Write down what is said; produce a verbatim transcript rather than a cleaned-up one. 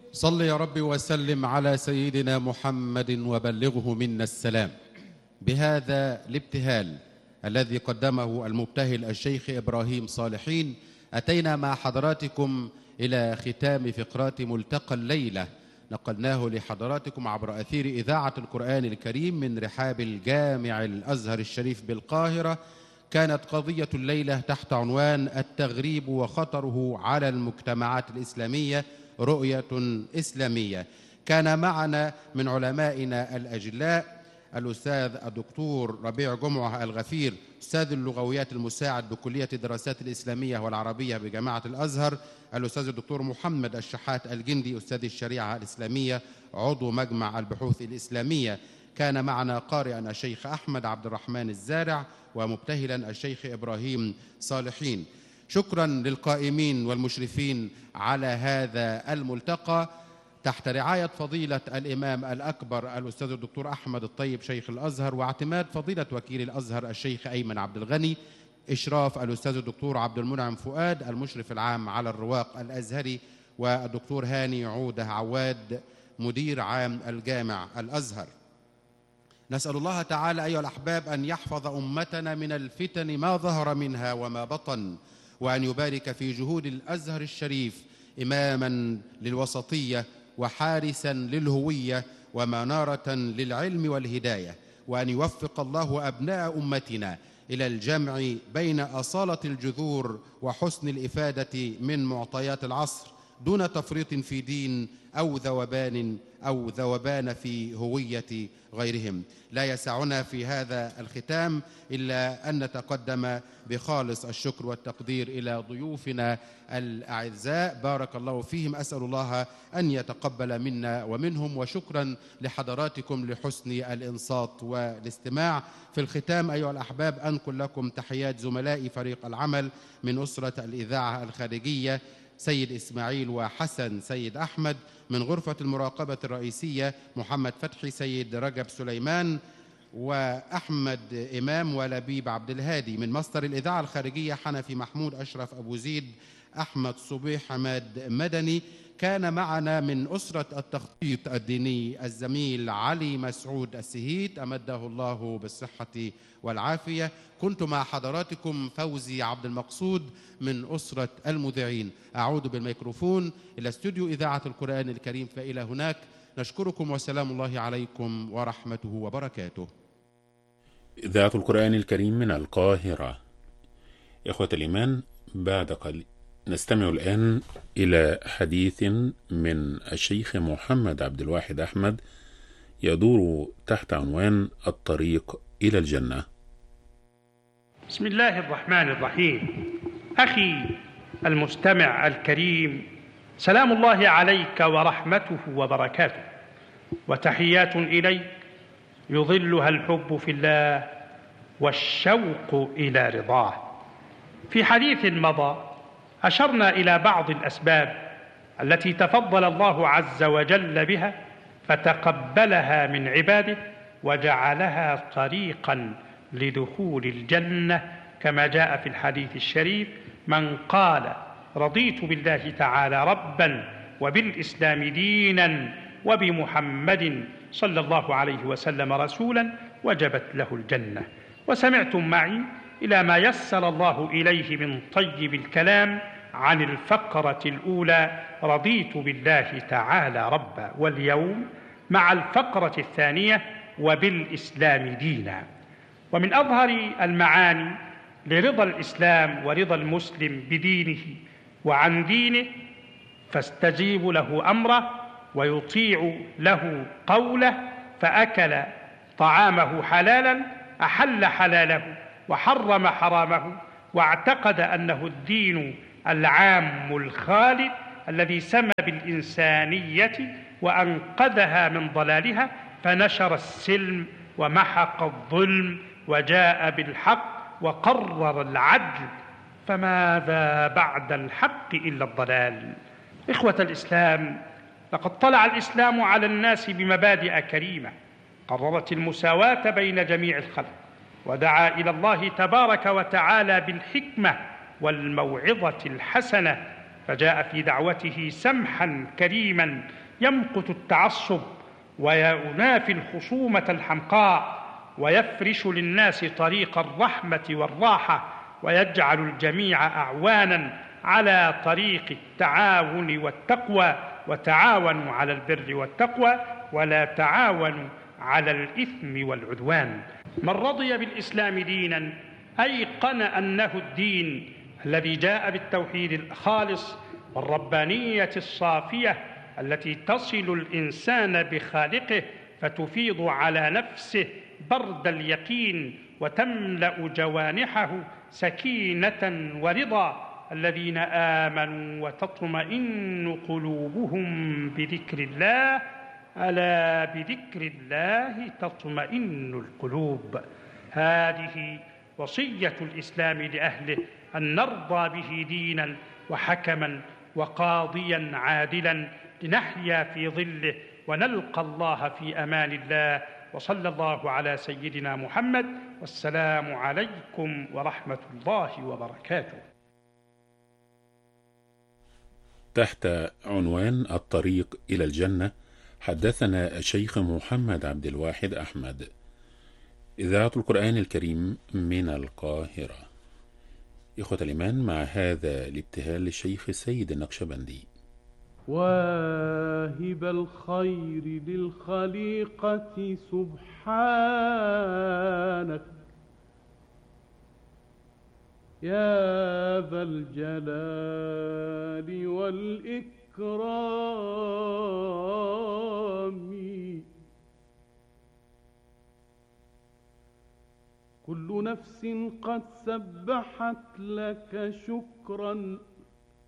صل يا رب وسلم على سيدنا محمد وبلغه منا السلام. بهذا الابتهال الذي قدمه المبتهل الشيخ إبراهيم صالحين، أتينا مع حضراتكم إلى ختام فقرات ملتقى الليلة، نقلناه لحضراتكم عبر أثير إذاعة القرآن الكريم من رحاب الجامع الأزهر الشريف بالقاهرة. كانت قضية الليلة تحت عنوان التغريب وخطره على المجتمعات الإسلامية، رؤية إسلامية. كان معنا من علمائنا الأجلاء الأستاذ الدكتور ربيع جمعة الغفير، أستاذ اللغويات المساعد بكلية الدراسات الإسلامية والعربية بجامعة الأزهر، الأستاذ الدكتور محمد الشحات الجندي، أستاذ الشريعة الإسلامية، عضو مجمع البحوث الإسلامية. كان معنا قارئا الشيخ أحمد عبد الرحمن الزارع، ومبتهلا الشيخ إبراهيم صالحين. شكرا للقائمين والمشرفين على هذا الملتقى تحت رعاية فضيلة الإمام الأكبر الأستاذ الدكتور أحمد الطيب شيخ الأزهر، واعتماد فضيلة وكيل الأزهر الشيخ أيمن عبد الغني، إشراف الأستاذ الدكتور عبد المنعم فؤاد المشرف العام على الرواق الأزهري، والدكتور هاني عودة عواد مدير عام الجامع الأزهر. نسأل الله تعالى أيها الأحباب أن يحفظ أمتنا من الفتن ما ظهر منها وما بطن، وأن يبارك في جهود الأزهر الشريف إماما للوسطية وحارسا للهوية ومنارة للعلم والهداية، وأن يوفق الله أبناء أمتنا إلى الجمع بين أصالة الجذور وحسن الإفادة من معطيات العصر، دون تفريط في دين أو ذوبان أو ذوبان في هوية غيرهم. لا يسعنا في هذا الختام إلا أن نتقدم بخالص الشكر والتقدير إلى ضيوفنا الأعزاء، بارك الله فيهم. أسأل الله أن يتقبل منا ومنهم، وشكرا لحضراتكم لحسن الإنصات والاستماع. في الختام أيها الأحباب أنقل لكم تحيات زملائي فريق العمل من أسرة الإذاعة الخارجية، سيد إسماعيل وحسن سيد أحمد، من غرفة المراقبة الرئيسية محمد فتحي سيد رجب سليمان وأحمد إمام ولبيب عبد الهادي، من مصدر الإذاعة الخارجية حنفي محمود أشرف أبو زيد أحمد صبيح حماد مدني. كان معنا من أسرة التخطيط الديني الزميل علي مسعود السهيت أمده الله بالصحة والعافية. كنت مع حضراتكم فوزي عبد المقصود من أسرة المذيعين. أعود بالميكروفون إلى استوديو إذاعة القرآن الكريم، فإلى هناك نشكركم وسلام الله عليكم ورحمته وبركاته. إذاعة القرآن الكريم من القاهرة. إخوة الإيمان، بعد قليل نستمع الآن إلى حديث من الشيخ محمد عبد الواحد أحمد يدور تحت عنوان الطريق إلى الجنة. بسم الله الرحمن الرحيم. أخي المستمع الكريم، سلام الله عليك ورحمته وبركاته، وتحيات إليك يظلها الحب في الله والشوق إلى رضاه. في حديث مضى أشرنا إلى بعض الأسباب التي تفضل الله عز وجل بها فتقبلها من عباده وجعلها طريقا لدخول الجنة، كما جاء في الحديث الشريف: من قال رضيت بالله تعالى ربا وبالإسلام دينا وبمحمد صلى الله عليه وسلم رسولا وجبت له الجنة. وسمعتم معي إلى ما يسر الله إليه من طيب الكلام عن الفقرة الأولى رضيت بالله تعالى ربا، واليوم مع الفقرة الثانية وبالإسلام دينا. ومن أظهر المعاني لرضا الإسلام ورضا المسلم بدينه وعن دينه فاستجيب له أمره ويطيع له قوله، فأكل طعامه حلالا أحل حلاله وحرم حرامه، واعتقد أنه الدين العام الخالد الذي سمى بالإنسانية وأنقذها من ضلالها، فنشر السلم ومحق الظلم وجاء بالحق وقرر العدل، فماذا بعد الحق إلا الضلال؟ إخوة الإسلام، لقد طلع الإسلام على الناس بمبادئ كريمة قررت المساواة بين جميع الخلق، ودعا إلى الله تبارك وتعالى بالحكمة والموعظة الحسنة، فجاء في دعوته سمحا كريما يمقت التعصب وينافي الخصومة الحمقاء ويفرش للناس طريق الرحمة والراحة ويجعل الجميع أعوانا على طريق التعاون والتقوى. وتعاونوا على البر والتقوى ولا تعاونوا على الإثم والعدوان. من رضي بالإسلام دينا أيقن أنه الدين الذي جاء بالتوحيد الخالص والربانية الصافية التي تصل الإنسان بخالقه فتفيض على نفسه برد اليقين وتملأ جوانحه سكينة ورضا. الذين آمنوا وتطمئن قلوبهم بذكر الله ألا بذكر الله تطمئن القلوب. هذه وصية الإسلام لأهله، أن نرضى به دينا وحكما وقاضيا عادلا لنحيا في ظله ونلقى الله في أمان الله. وصلى الله على سيدنا محمد، والسلام عليكم ورحمة الله وبركاته. تحت عنوان الطريق إلى الجنة حدثنا الشيخ محمد عبد الواحد أحمد. إذاعة القرآن الكريم من القاهرة. إخوة الإيمان، مع هذا الابتهال للشيخ السيد النقشبندي. واهب الخير للخليقة سبحانك يا ذا الجلال والإكرام. كل نفس قد سبحت لك شكرا